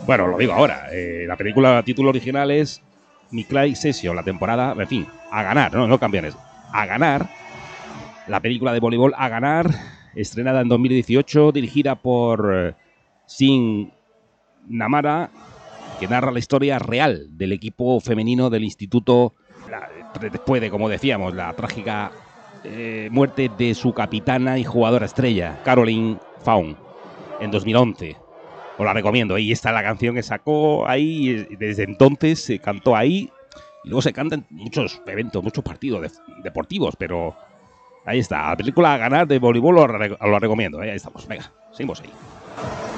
Bueno, lo digo ahora. La película, título original es Miclay Session, la temporada, en fin, a ganar, no campeones. A ganar, la película de voleibol A ganar, estrenada en 2018, dirigida por Sin Namara, que narra la historia real del equipo femenino del instituto después de, como decíamos, la trágica muerte de su capitana y jugadora estrella, Caroline Fawn, en 2011. Os la recomiendo. Ahí está la canción que sacó ahí. Desde entonces se cantó ahí. Y luego se canta en muchos eventos, muchos partidos deportivos. Pero ahí está. La película A ganar de voleibol os la recomiendo. Ahí estamos. Venga, seguimos ahí.